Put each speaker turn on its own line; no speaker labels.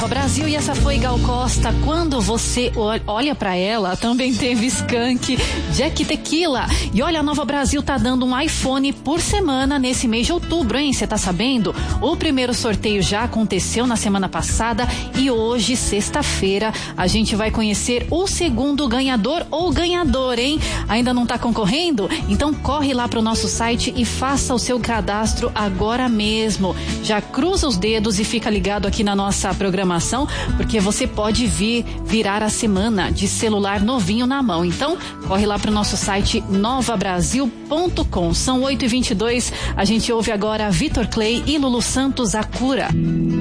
Brasil, e essa foi Gal Costa. Quando você olha pra ela, também teve Skank, Jack Tequila. E olha, a Nova Brasil tá dando um iPhone por semana nesse mês de outubro, hein? Você tá sabendo? O primeiro sorteio já aconteceu na semana passada e hoje, sexta-feira, a gente vai conhecer o segundo ganhador ou ganhadora, hein? Ainda não tá concorrendo? Então corre lá pro nosso site e faça o seu cadastro agora mesmo. Já cruza os dedos e fica ligado aqui na nossa programação, porque você pode virar a semana de celular novinho na mão. Então, corre lá pro nosso site novabrasil.com. São 8h22, a gente ouve agora Vitor Clay e Lulu Santos, A Cura.